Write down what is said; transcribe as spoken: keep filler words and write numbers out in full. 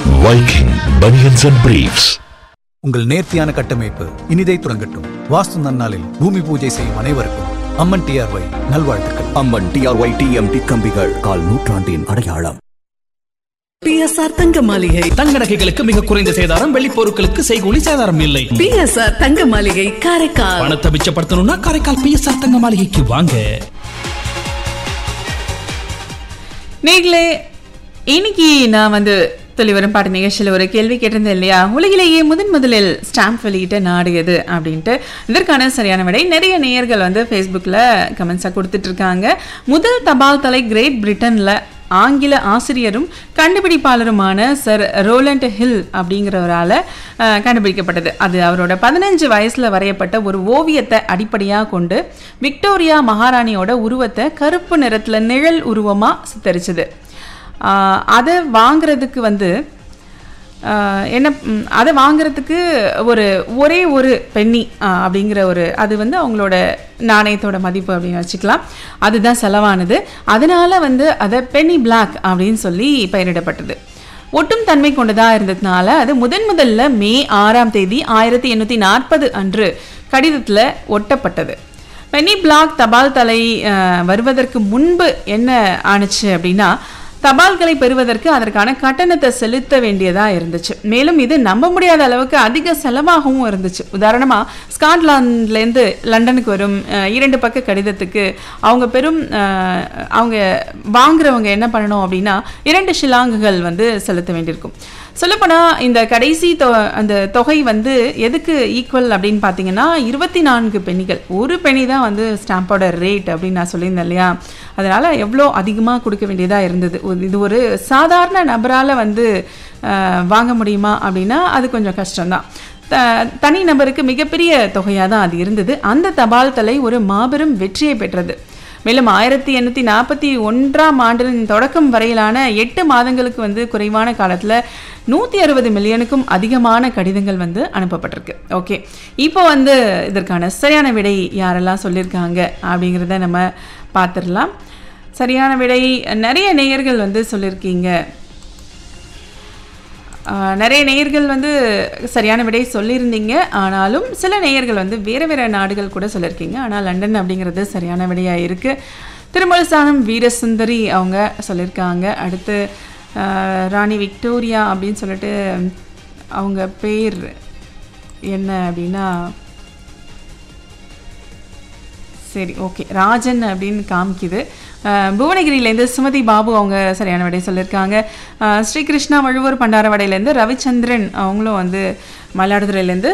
Viking Bunions and Briefs. உங்கள் நேர்த்தியான கட்டமைப்பு இனிதை துறங்கட்டும். வாஸ்து நன்னாளில் பூமி பூஜை செய்யும் அனைவருக்கும் அம்மன் டிஆர்ஒய் நல்வாழ்த்துக்கள். அம்மன் டிஆர்ஒய் டிஎம்டி கம்பிகள் கால் நூற்றாண்டின் அடையாளம். பிஎஸ்ஆர் தங்க மாளிகை தங்க நகைகளுக்கு மிக குறைந்த சேதாரம், வெள்ளி பொருட்களுக்கு செய்கூலி சேதாரம் இல்லை. பிஎஸ்ஆர் தங்க மாளிகை காரைக்கால். பணத்தை மிச்சப்படுத்தணும்னா காரைக்கால் பிஎஸ்ஆர் தங்க மாளிகைக்கு வாங்க. நீங்களே இன்னைக்கு நான் வந்து தொலைவரும் பாட்டு நிகழ்ச்சியில் ஒரு கேள்வி கேட்டிருந்தேன் இல்லையா, உலகிலேயே முதன் முதலில் ஸ்டாம்ப் வெளியிட்ட நாடு எது அப்படின்ட்டு. இதற்கான சரியான விடை நிறைய நேயர்கள் வந்து ஃபேஸ்புக்கில் கமெண்ட்ஸாக கொடுத்துட்ருக்காங்க. முதல் தபால் தலை கிரேட் பிரிட்டனில் ஆங்கில ஆசிரியரும் கண்டுபிடிப்பாளருமான சர் ரோலண்ட் ஹில் அப்படிங்கிறவரால் கண்டுபிடிக்கப்பட்டது. அது அவரோட பதினஞ்சு வயசில் வரையப்பட்ட ஒரு ஓவியத்தை அடிப்படையாக கொண்டு விக்டோரியா மகாராணியோட உருவத்தை கருப்பு நிறத்தில் நிழல் உருவமாக சித்தரிச்சது. அதை வாங்கிறதுக்கு வந்து என்ன அதை வாங்கிறதுக்கு ஒரு ஒரே ஒரு பென்னி அப்படிங்கிற ஒரு அது வந்து அவங்களோட நாணயத்தோட மதிப்பு அப்படின்னு வச்சுக்கலாம். அதுதான் செலவானது. அதனால வந்து அதை பென்னி பிளாக் அப்படின்னு சொல்லி பெயரிடப்பட்டது. ஒட்டும் தன்மை கொண்டதாக இருந்ததுனால அது முதன் முதல்ல மே ஆறாம் தேதி ஆயிரத்தி எண்ணூற்றி நாற்பது அன்று கடிதத்தில் ஒட்டப்பட்டது. பென்னி பிளாக் தபால் தலை வருவதற்கு முன்பு என்ன ஆணுச்சு அப்படின்னா, தபால்களை பெறுவதற்கு அதற்கான கட்டணத்தை செலுத்த வேண்டியதாக இருந்துச்சு. மேலும் இது நம்ப முடியாத அளவுக்கு அதிக செலவாகவும் இருந்துச்சு. உதாரணமாக ஸ்காட்லாண்ட்லேருந்து லண்டனுக்கு வரும் இரண்டு பக்க கடிதத்துக்கு அவங்க பெரும் அவங்க வாங்குறவங்க என்ன பண்ணணும் அப்படின்னா இரண்டு ஷிலாங்குகள் வந்து செலுத்த வேண்டியிருக்கும். சொல்லப்போனால் இந்த கடைசி தொ அந்த தொகை வந்து எதுக்கு ஈக்குவல் அப்படின்னு பார்த்தீங்கன்னா இருபத்தி நான்கு பென்னிகள். ஒரு பென்னி தான் வந்து ஸ்டாம்போட ரேட் அப்படின்னு நான் சொல்லியிருந்தேன் இல்லையா. அதனால் எவ்வளோ அதிகமாக கொடுக்க வேண்டியதாக இருந்தது. இது ஒரு சாதாரண நபரால் வந்து வாங்க முடியுமா அப்படின்னா அது கொஞ்சம் கஷ்டம்தான். த தனி நபருக்கு மிகப்பெரிய தொகையாக தான் அது இருந்தது. அந்த தபால் தலை ஒரு மாபெரும் வெற்றியை பெற்றது. மேலும் ஆயிரத்தி எண்ணூற்றி நாற்பத்தி ஒன்றாம் ஆண்டின் தொடக்கம் வரையிலான எட்டு மாதங்களுக்கு வந்து குறைவான காலத்தில் நூற்றி அறுபது மில்லியனுக்கும் அதிகமான கடிதங்கள் வந்து அனுப்பப்பட்டிருக்கு. ஓகே, இப்போ வந்து இதற்கான சரியான விடை யாரெல்லாம் சொல்லியிருக்காங்க அப்படிங்கிறத நம்ம பார்த்துடலாம். சரியான விடை நிறைய நேயர்கள் வந்து சொல்லியிருக்கீங்க. நிறைய நேயர்கள் வந்து சரியான விடை சொல்லியிருந்தீங்க. ஆனாலும் சில நேயர்கள் வந்து வேறு வேறு நாடுகள் கூட சொல்லியிருக்கீங்க. ஆனால் லண்டன் அப்படிங்கிறது சரியான விடையாக இருக்குது. திருமலசானம் வீரசுந்தரி அவங்க சொல்லியிருக்காங்க. அடுத்து ராணி விக்டோரியா அப்படின்னு சொல்லிட்டு அவங்க பேர் என்ன அப்படின்னா, சரி ஓகே ராஜன் அப்படின்னு காமிக்குது. புவனகிரியிலேருந்து சுமதி பாபு அவங்க சரியான விடை சொல்லியிருக்காங்க. ஸ்ரீகிருஷ்ணா வழுவூர் பண்டாரவடையிலேருந்து ரவிச்சந்திரன் அவங்களும் வந்து மயிலாடுதுறையிலேருந்து